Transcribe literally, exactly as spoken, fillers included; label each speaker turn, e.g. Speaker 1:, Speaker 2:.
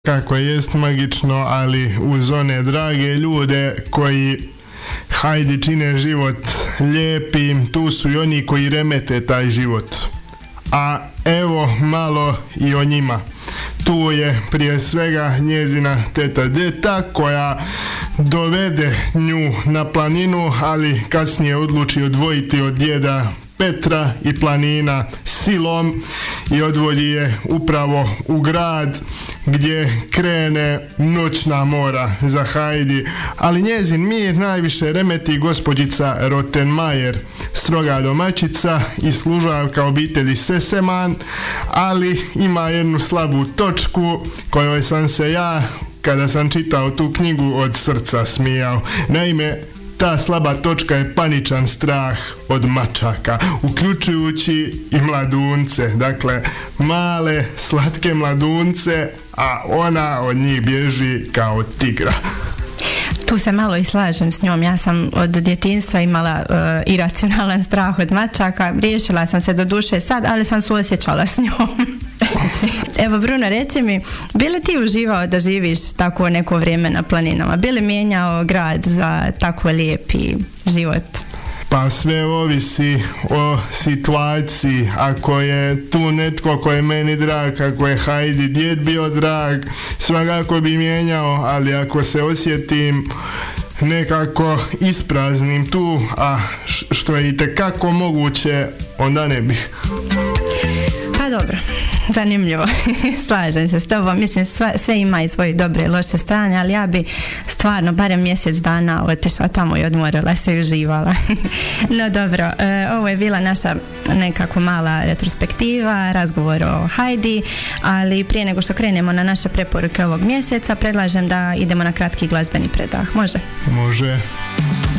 Speaker 1: kako jest magično, ali uz one drage ljude koji Hajdi čine život lijepim, tu su i oni koji remete taj život. A evo malo i o njima. Tu je prije svega njezina teta Deta koja dovede nju na planinu, ali kasnije odluči odvojiti od djeda Petra i planina silom i odvodi je upravo u grad gdje krene noćna mora za Hajdi, ali njezin mir najviše remeti gospođica Rottenmeier, stroga domaćica i služavka obitelji Sesemann, ali ima jednu slabu točku kojoj sam se ja, kada sam čitao tu knjigu, od srca smijao. Naime, ta slaba točka je paničan strah od mačaka, uključujući i mladunce, dakle male slatke mladunce, a ona od njih bježi kao od tigra.
Speaker 2: Tu se malo i slažem s njom. Ja sam od djetinjstva imala uh, iracionalan strah od mačaka. Riješila sam se do duše sad, ali sam suosjećala s njom. Evo Bruno, reci mi, bi li ti uživao da živiš tako neko vrijeme na planinama? Bi li mijenjao grad za tako lijepi život?
Speaker 1: Pa sve ovisi o situaciji. Ako je tu netko ko je meni drag, ako je Hajdi djed bio drag, svakako bi mijenjao, ali ako se osjetim nekako ispraznim tu, a što je itekako moguće, onda ne bih.
Speaker 2: Pa dobro, zanimljivo. Slažem se s tobom. Mislim, sve, sve ima i svoje dobre i loše strane, ali ja bi stvarno barem mjesec dana otišla tamo i odmorila se i uživala. No dobro, e, ovo je bila naša nekako mala retrospektiva, razgovor o Hajdi, ali prije nego što krenemo na naše preporuke ovog mjeseca, predlažem da idemo na kratki glazbeni predah. Može?
Speaker 1: Može.